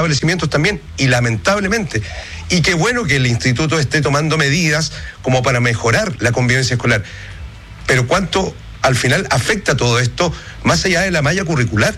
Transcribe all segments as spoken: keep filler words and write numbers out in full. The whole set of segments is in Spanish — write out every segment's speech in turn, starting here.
establecimientos también, y lamentablemente. Y qué bueno que el instituto esté tomando medidas como para mejorar la convivencia escolar. Pero ¿cuánto al final afecta todo esto más allá de la malla curricular?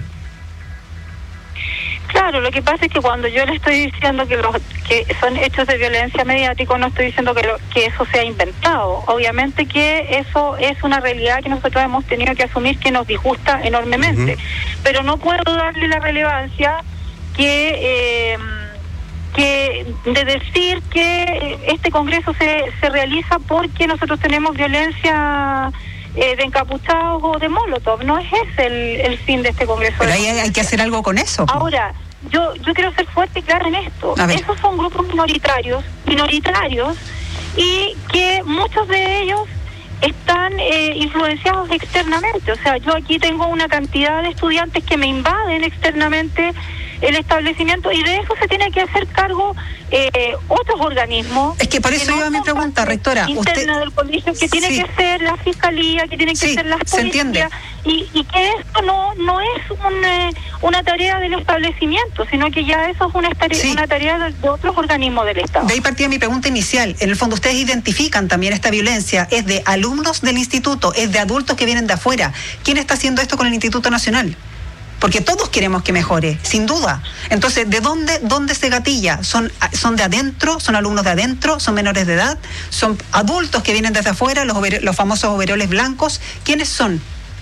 Claro, lo que pasa es que cuando yo le estoy diciendo que los que son hechos de violencia mediática, no estoy diciendo que, lo, que eso sea inventado. Obviamente que eso es una realidad que nosotros hemos tenido que asumir, que nos disgusta enormemente. Uh-huh. Pero no puedo darle la relevancia que eh, que de decir que este congreso se, se realiza porque nosotros tenemos violencia eh, de encapuchados o de molotov. No es ese el, el fin de este congreso. Pero ahí hay, hay que hacer algo con eso. Ahora, yo yo quiero ser fuerte y clara en esto. Esos son grupos minoritarios, minoritarios, y que muchos de ellos están eh, influenciados externamente. O sea, yo aquí tengo una cantidad de estudiantes que me invaden externamente el establecimiento, y de eso se tiene que hacer cargo eh, otros organismos. Es que por eso iba mi pregunta, rectora. Interna usted... del colegio, que tiene sí. que ser la fiscalía, que tiene que sí, ser las policías, y, y que esto no no es un, eh, una tarea del establecimiento, sino que ya eso es una tarea, sí. una tarea de, de otros organismos del Estado. De ahí partía mi pregunta inicial. En el fondo, ustedes identifican también esta violencia. ¿Es de alumnos del instituto? ¿Es de adultos que vienen de afuera? ¿Quién está haciendo esto con el Instituto Nacional? Porque todos queremos que mejore, sin duda. Entonces, ¿de dónde dónde se gatilla? ¿Son son de adentro? ¿Son alumnos de adentro? ¿Son menores de edad? ¿Son adultos que vienen desde afuera, los, over, los famosos overoles blancos? ¿Quiénes son?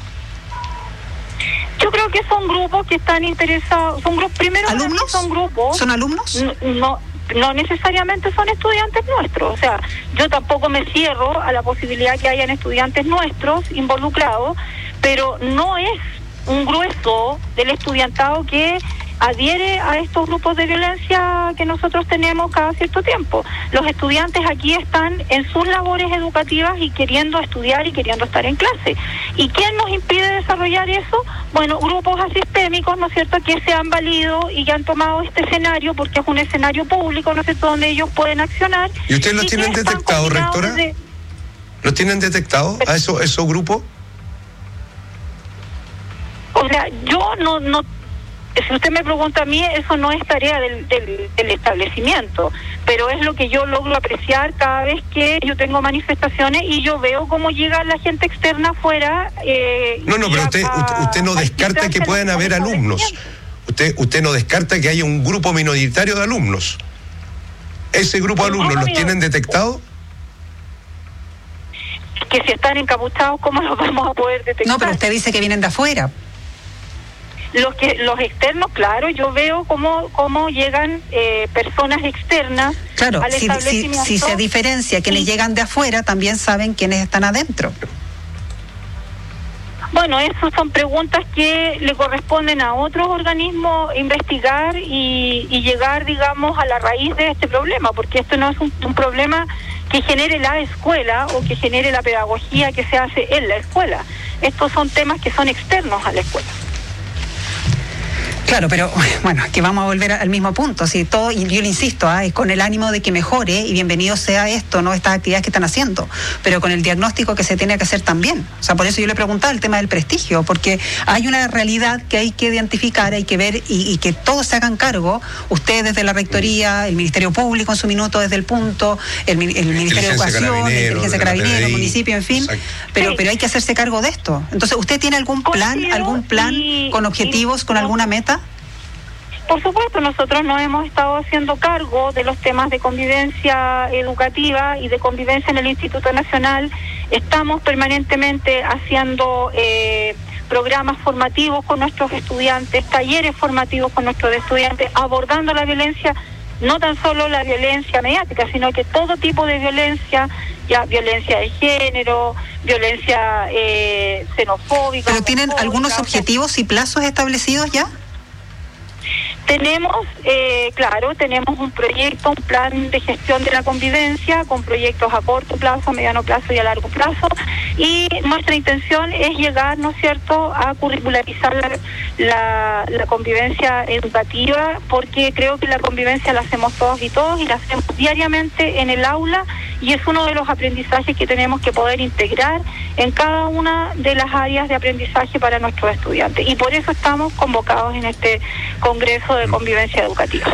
Yo creo que son grupos que están interesados, son grupos, primero ¿alumnos? Son grupos. ¿Son alumnos? No, no necesariamente son estudiantes nuestros. O sea, yo tampoco me cierro a la posibilidad que hayan estudiantes nuestros involucrados, pero no es un grueso del estudiantado que adhiere a estos grupos de violencia que nosotros tenemos cada cierto tiempo. Los estudiantes aquí están en sus labores educativas y queriendo estudiar y queriendo estar en clase. ¿Y quién nos impide desarrollar eso? Bueno, grupos asistémicos, ¿no es cierto?, que se han valido y que han tomado este escenario porque es un escenario público, ¿no es cierto?, donde ellos pueden accionar. ¿Y ustedes los tienen detectado, rectora? De... ¿Los tienen detectado a esos, esos grupos? O sea, yo no, no, si usted me pregunta a mí, eso no es tarea del, del, del establecimiento, pero es lo que yo logro apreciar cada vez que yo tengo manifestaciones y yo veo cómo llega la gente externa afuera. Eh, no, no, pero usted, a, usted, usted no descarta que puedan haber alumnos. Usted, usted no descarta que haya un grupo minoritario de alumnos. ¿Ese grupo de alumnos los tienen detectado? Que si están encapuchados, ¿cómo los vamos a poder detectar? No, pero usted dice que vienen de afuera. Los que los externos, claro, yo veo cómo cómo llegan eh, personas externas claro, al si, establecimiento. Si, si se diferencia quienes sí. llegan de afuera, también saben quiénes están adentro. Bueno, esas son preguntas que le corresponden a otros organismos investigar y, y llegar, digamos, a la raíz de este problema, porque esto no es un, un problema que genere la escuela o que genere la pedagogía que se hace en la escuela. Estos son temas que son externos a la escuela. Claro, pero bueno, que vamos a volver al mismo punto. Si todo, y yo le insisto, ¿eh? es con el ánimo de que mejore y bienvenido sea esto, no estas actividades que están haciendo, pero con el diagnóstico que se tiene que hacer también. O sea, por eso yo le preguntaba el tema del prestigio, porque hay una realidad que hay que identificar, hay que ver y, y que todos se hagan cargo. Ustedes desde la Rectoría, el Ministerio Público en su minuto desde el punto, el, el Ministerio de Educación, la Inteligencia Carabinero, el municipio, en fin. Pero, pero hay que hacerse cargo de esto. Entonces, ¿usted tiene algún plan, algún plan con objetivos, con alguna meta? Por supuesto, nosotros nos hemos estado haciendo cargo de los temas de convivencia educativa y de convivencia en el Instituto Nacional. Estamos permanentemente haciendo eh, programas formativos con nuestros estudiantes, talleres formativos con nuestros estudiantes, abordando la violencia, no tan solo la violencia mediática, sino que todo tipo de violencia, ya violencia de género, violencia eh, xenofóbica. ¿Pero tienen algunos objetivos y plazos establecidos ya? Tenemos, eh, claro, tenemos un proyecto, un plan de gestión de la convivencia con proyectos a corto plazo, a mediano plazo y a largo plazo, y nuestra intención es llegar, ¿no es cierto?, a curricularizar la, la, la convivencia educativa, porque creo que la convivencia la hacemos todos y todos y la hacemos diariamente en el aula, y es uno de los aprendizajes que tenemos que poder integrar en cada una de las áreas de aprendizaje para nuestros estudiantes, y por eso estamos convocados en este Congreso de Convivencia Educativa.